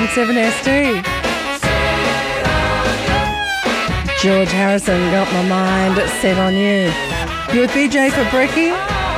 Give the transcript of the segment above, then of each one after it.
101.7 SD. George Harrison, Got My Mind Set On You. You're with BJ for Brekkie.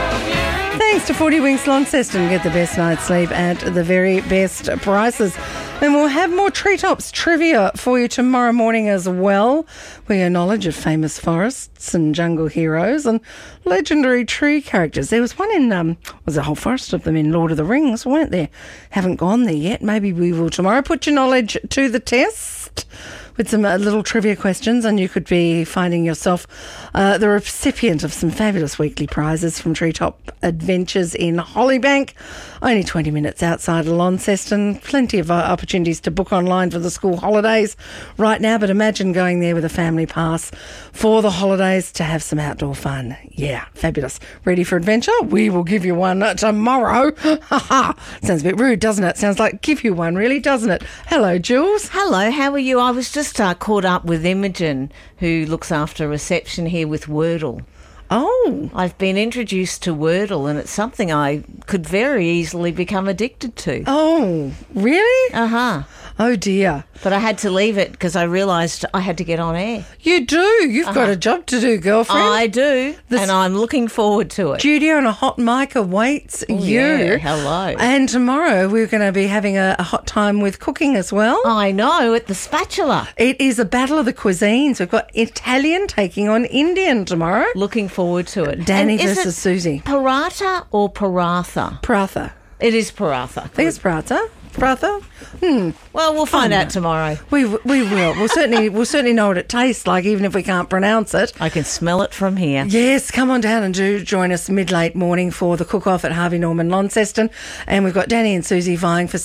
Thanks to 40 Winks Launceston. Get the best night's sleep at the very best prices. And we'll have more Treetops trivia for you tomorrow morning as well. We have knowledge of famous forests and jungle heroes and legendary tree characters. There was one in, was a whole forest of them in Lord of the Rings, weren't there? Haven't gone there yet. Maybe we will tomorrow. Put your knowledge to the test with some little trivia questions, and you could be finding yourself the recipient of some fabulous weekly prizes from Treetop Adventures in Hollybank. Only 20 minutes outside of Launceston. Plenty of opportunities to book online for the school holidays right now, but imagine going there with a family pass for the holidays to have some outdoor fun. Yeah, fabulous. Ready for adventure? We will give you one tomorrow. Sounds a bit rude, doesn't it? Sounds like give you one, really, doesn't it? Hello, Jules. Hello, how are you? I was just caught up with Imogen, who looks after reception here with Wordle. Oh. I've been introduced to Wordle, and it's something I could very easily become addicted to. Oh, really? Uh-huh. Oh, dear. But I had to leave it because I realised I had to get on air. You do? You've got a job to do, girlfriend. I do, and I'm looking forward to it. Studio and a hot mic awaits you. Yeah, hello. And tomorrow we're going to be having a hot time with cooking as well. I know, at the spatula. It is a battle of the cuisines. We've got Italian taking on Indian tomorrow. Looking forward to it. Danny versus Susie. Paratha or paratha? Paratha. It is paratha. I think it's paratha. Paratha? Well, we'll find out tomorrow. We will. We'll certainly know what it tastes like, even if we can't pronounce it. I can smell it from here. Yes, come on down and do join us mid-late morning for the cook-off at Harvey Norman Launceston. And we've got Danny and Susie vying for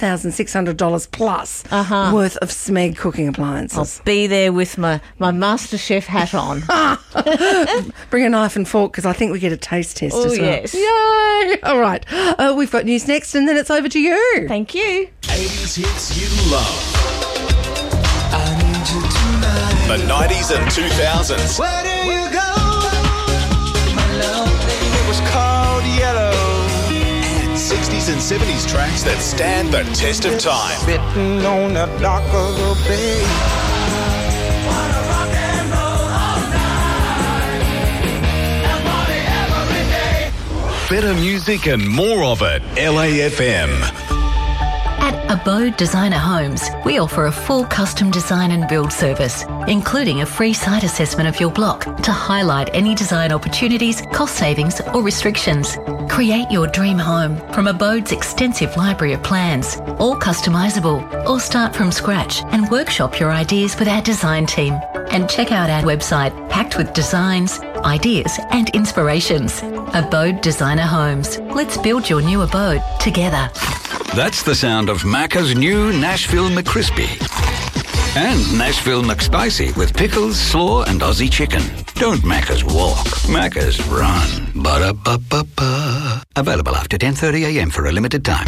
$7,600 plus worth of Smeg cooking appliances. I'll be there with my MasterChef hat on. Bring a knife and fork, because I think we get a taste test as well. Yes. Yay! All right. We've got news next, and then it's over to you. Thank you. 80s hits you love. I need you tonight. The 90s and 2000s. Where do you go? My lovely. It was called Yellow. And 60s and 70s tracks that stand the test of time. Sitting on the dock of the bay. Wanna rock and roll all night. And party every day. Better music and more of it. LAFM. At Abode Designer Homes, we offer a full custom design and build service, including a free site assessment of your block to highlight any design opportunities, cost savings or restrictions. Create your dream home from Abode's extensive library of plans, all customisable, or start from scratch and workshop your ideas with our design team. And check out our website packed with designs, ideas and inspirations. Abode Designer Homes. Let's build your new abode together. That's the sound of Macca's new Nashville McCrispy. And Nashville McSpicy with pickles, slaw and Aussie chicken. Don't Macca's walk, Macca's run. Ba-da-ba-ba-ba. Available after 10:30am for a limited time.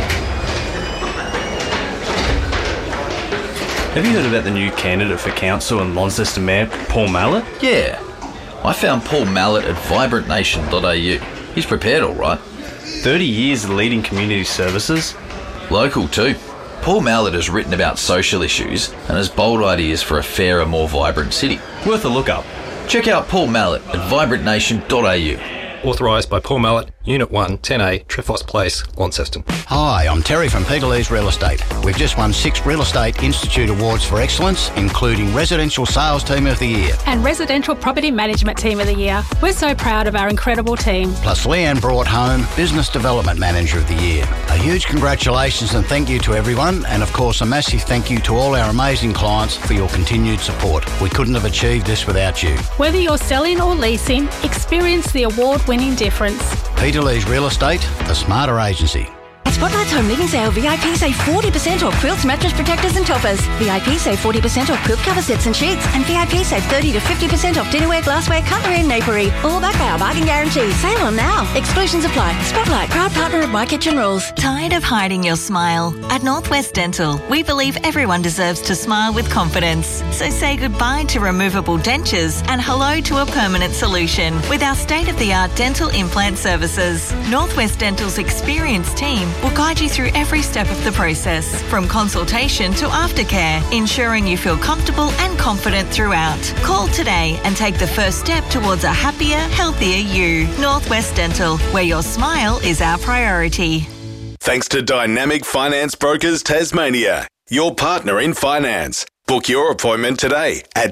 Have you heard about the new candidate for council and Launceston Mayor, Paul Mallett? Yeah. I found Paul Mallett at vibrantnation.au. He's prepared all right. 30 years leading community services. Local too. Paul Mallett has written about social issues and has bold ideas for a fairer, more vibrant city. Worth a look up. Check out Paul Mallett at vibrantnation.au. Authorised by Paul Mallett, Unit 1, 10A, Trefos Place, Launceston. Hi, I'm Terry from Pegalees Real Estate. We've just won 6 Real Estate Institute Awards for Excellence, including Residential Sales Team of the Year. And Residential Property Management Team of the Year. We're so proud of our incredible team. Plus Leanne brought home Business Development Manager of the Year. A huge congratulations and thank you to everyone, and of course a massive thank you to all our amazing clients for your continued support. We couldn't have achieved this without you. Whether you're selling or leasing, experience the award-winning difference. Peter Lee's Real Estate, the smarter agency. At Spotlight's Home Living Sale, VIP save 40% off quilts, mattress protectors and toppers. VIP save 40% off quilt cover sets and sheets. And VIP save 30 to 50% off dinnerware, glassware, cutlery and napery. All backed by our bargain guarantee. Sale on now. Exclusions apply. Spotlight, proud partner of My Kitchen Rules. Tired of hiding your smile? At Northwest Dental, we believe everyone deserves to smile with confidence. So say goodbye to removable dentures and hello to a permanent solution with our state-of-the-art dental implant services. Northwest Dental's experienced team will guide you you through every step of the process, from consultation to aftercare, ensuring you feel comfortable and confident throughout. Call today and take the first step towards a happier, healthier you. Northwest Dental, where your smile is our priority. Thanks to Dynamic Finance Brokers Tasmania, your partner in finance. Book your appointment today at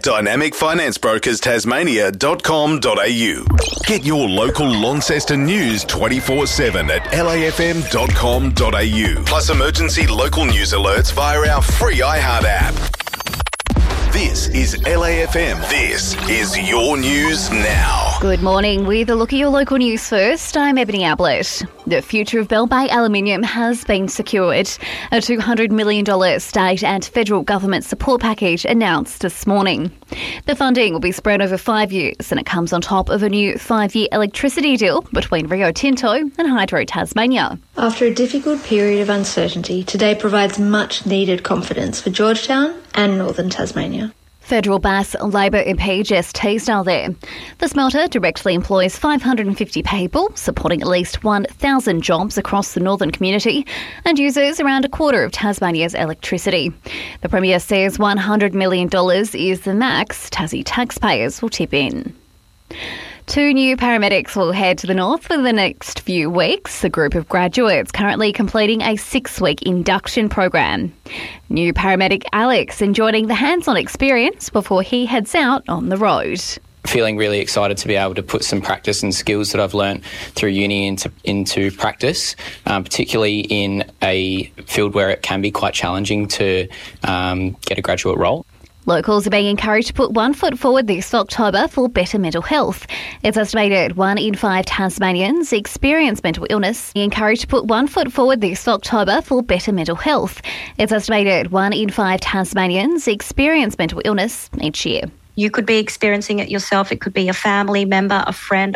dynamicfinanceBrokersTasmania.com.au. Get your local Launceston news 24/7 at lafm.com.au. Plus emergency local news alerts via our free iHeart app. This is LAFM. This is your news now. Good morning. With a look at your local news first, I'm Ebony Ablett. The future of Bell Bay Aluminium has been secured. A $200 million state and federal government support package announced this morning. The funding will be spread over 5 years and it comes on top of a new 5-year electricity deal between Rio Tinto and Hydro Tasmania. After a difficult period of uncertainty, today provides much needed confidence for Georgetown and Northern Tasmania. Federal Bass Labor MP Jess Teasdale there. The smelter directly employs 550 people, supporting at least 1,000 jobs across the northern community and uses around a quarter of Tasmania's electricity. The Premier says $100 million is the max Tassie taxpayers will tip in. 2 new paramedics will head to the north for the next few weeks. A group of graduates currently completing a 6-week induction program. New paramedic Alex enjoying the hands-on experience before he heads out on the road. Feeling really excited to be able to put some practice and skills that I've learnt through uni into practice, particularly in a field where it can be quite challenging to get a graduate role. Locals are being encouraged to put 1 foot forward this October for better mental health. It's estimated 1 in 5 Tasmanians experience mental illness. Encouraged to put 1 foot forward this October for better mental health. It's estimated 1 in 5 Tasmanians experience mental illness each year. You could be experiencing it yourself. It could be a family member, a friend,